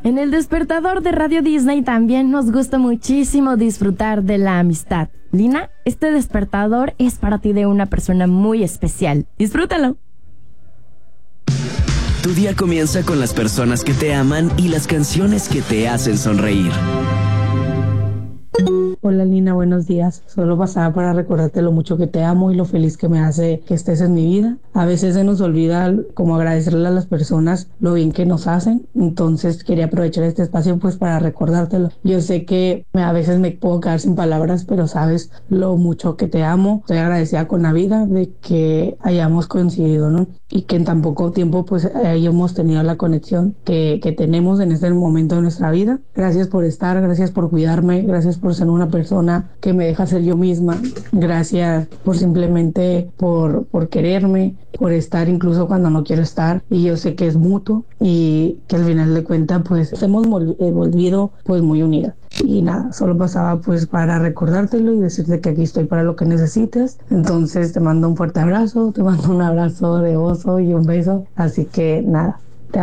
En el despertador de Radio Disney también nos gusta muchísimo disfrutar de la amistad. Lina, este despertador es para ti de una persona muy especial. Disfrútalo. Tu día comienza con las personas que te aman y las canciones que te hacen sonreír. Hola Lina, buenos días. Solo pasaba para recordarte lo mucho que te amo y lo feliz que me hace que estés en mi vida. A veces se nos olvida como agradecerle a las personas lo bien que nos hacen. Entonces quería aprovechar este espacio pues para recordártelo. Yo sé que a veces me puedo quedar sin palabras, pero sabes lo mucho que te amo. Estoy agradecida con la vida de que hayamos coincidido, ¿no? Y que en tan poco tiempo pues hayamos tenido la conexión que tenemos en este momento de nuestra vida. Gracias por estar, gracias por cuidarme, gracias por ser una persona que me deja ser yo misma. Gracias por simplemente por quererme, por estar incluso cuando no quiero estar. Y yo sé que es mutuo y que al final de cuentas pues hemos volvido pues muy unidas. Y nada, solo pasaba pues para recordártelo y decirte que aquí estoy para lo que necesites. Entonces te mando un fuerte abrazo, te mando un abrazo de oso y un beso. Así que nada,